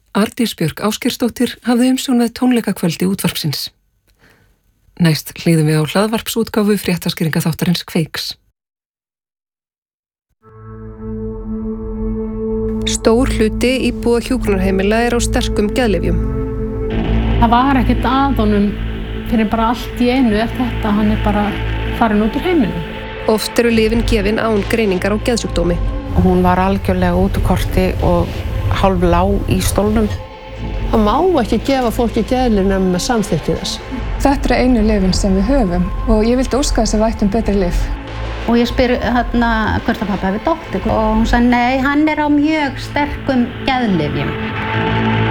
Arndís Björk Ásgeirsdóttir hafði umsjón með tónleikakvöldi útvarpsins. Næst hlýðum við á hlaðvarpsútgáfu fréttaskýringaþáttarins Kveiks. Stór hluti íbúa hjúkrunarheimila á sterkum geðlyfjum. Það var ekkert að honum fyrir bara allt í einu þetta, hann bara farin út úr heimilinu. Oft eru lyfin gefin án greiningar á geðsjúkdómi. Hún var algjörlega út úr korti og hálf lá í stólnum. Það má ekki gefa fólki geðlyf nema með samþykki þess. Þetta einu lyfin sem við höfum og ég vildi óska þess að við ættum betri lyf. Og ég spyr hvort að pabbi hafi dottið og hún sagði nei, hann á mjög sterkum geðlyfjum.